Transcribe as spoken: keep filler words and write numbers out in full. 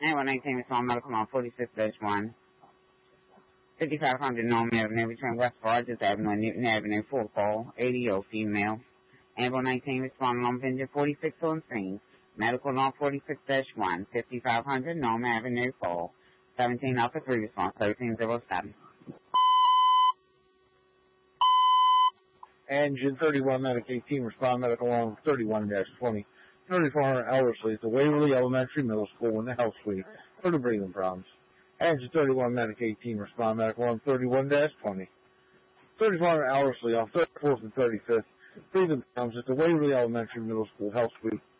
And one nineteen respond medical on forty-six dash one. fifty-five hundred Norman Avenue between West Rogers Avenue and Newton Avenue, full call, eighty-year-old female. And one nineteen respond on Venture forty-six on scene. Medical on forty-six dash one. fifty-five hundred Norman Avenue, full. seventeen Alpha three response, thirteen oh seven. Engine thirty-one Medicaid team respond medical on thirty-one dash twenty. thirty-four hundred Ellerslie at the Waverly Elementary Middle School in the health suite for the breathing problems. Engine thirty-one Medicaid team respond medical on thirty-one dash twenty. thirty-four hundred Ellerslie off thirty-fourth and thirty-fifth. Breathing problems at the Waverly Elementary Middle School health suite